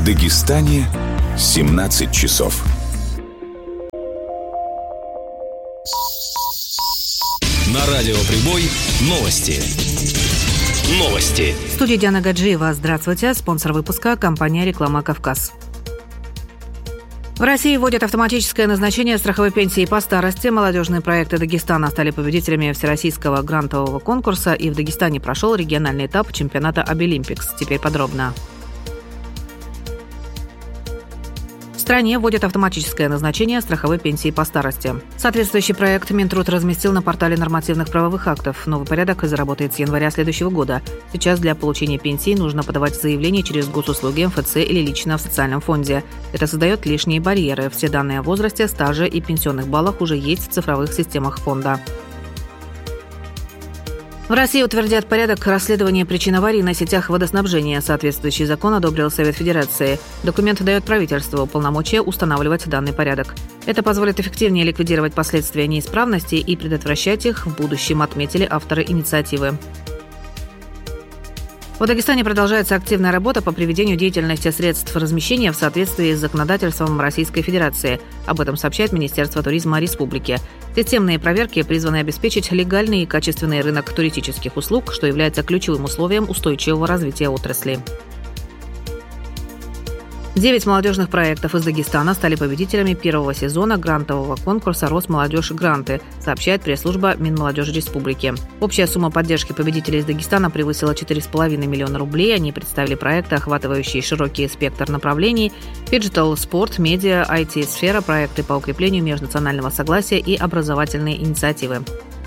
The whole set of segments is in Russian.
В Дагестане 17 часов. На радио «Прибой» новости. В студии Диана Гаджиева. Здравствуйте. Спонсор выпуска – компания «Реклама Кавказ». В России вводят автоматическое назначение страховой пенсии по старости. Молодежные проекты Дагестана стали победителями всероссийского грантового конкурса, и в Дагестане прошел региональный этап чемпионата Обилимпикс. Теперь подробно. В стране вводят автоматическое назначение страховой пенсии по старости. Соответствующий проект Минтруд разместил на портале нормативных правовых актов. Новый порядок заработает с января следующего года. Сейчас для получения пенсии нужно подавать заявление через госуслуги, МФЦ или лично в социальном фонде. Это создает лишние барьеры. Все данные о возрасте, стаже и пенсионных баллах уже есть в цифровых системах фонда. В России утвердят порядок расследования причин аварий на сетях водоснабжения. Соответствующий закон одобрил Совет Федерации. Документ дает правительству полномочия устанавливать данный порядок. Это позволит эффективнее ликвидировать последствия неисправности и предотвращать их в будущем, отметили авторы инициативы. В Дагестане продолжается активная работа по приведению деятельности средств размещения в соответствии с законодательством Российской Федерации. Об этом сообщает Министерство туризма республики. Системные проверки призваны обеспечить легальный и качественный рынок туристических услуг, что является ключевым условием устойчивого развития отрасли. 9 молодежных проектов из Дагестана стали победителями первого сезона грантового конкурса «Росмолодежь Гранты», сообщает пресс-служба Минмолодежи Республики. Общая сумма поддержки победителей из Дагестана превысила 4,5 миллиона рублей. Они представили проекты, охватывающие широкий спектр направлений: фиджитал, спорт, медиа, IT-сфера, проекты по укреплению межнационального согласия и образовательные инициативы.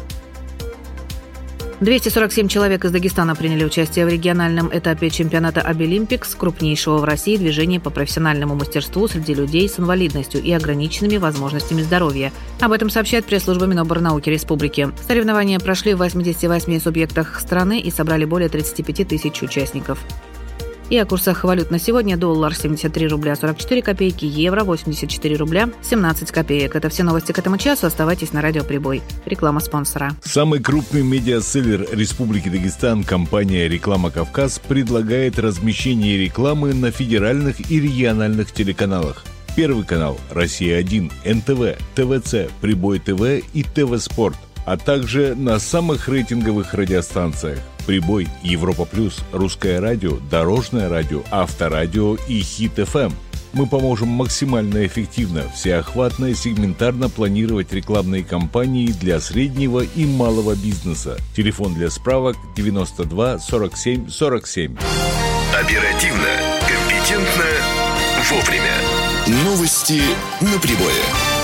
247 человек из Дагестана приняли участие в региональном этапе чемпионата Обилимпикс, крупнейшего в России движения по профессиональному мастерству среди людей с инвалидностью и ограниченными возможностями здоровья. Об этом сообщает пресс-служба Миноборнауки Республики. Соревнования прошли в 88 субъектах страны и собрали более 35 тысяч участников. И о курсах валют на сегодня: доллар 73 рубля 44 копейки, евро 84 рубля 17 копеек. Это все новости к этому часу. Оставайтесь на радио «Прибой». Реклама спонсора. Самый крупный медиаселлер Республики Дагестан, компания «Реклама Кавказ», предлагает размещение рекламы на федеральных и региональных телеканалах. Первый канал «Россия-1», НТВ, ТВЦ, Прибой ТВ и ТВ Спорт, а также на самых рейтинговых радиостанциях: Прибой, Европа Плюс, Русское радио, Дорожное радио, Авторадио и Хит ФМ. Мы поможем максимально эффективно, всеохватно и сегментарно планировать рекламные кампании для среднего и малого бизнеса. Телефон для справок 92 47 47. Оперативно, компетентно, вовремя. Новости на Прибое.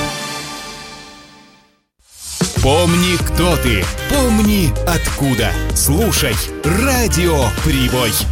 Помни, кто ты. Помни, откуда. Слушай радио «Прибой».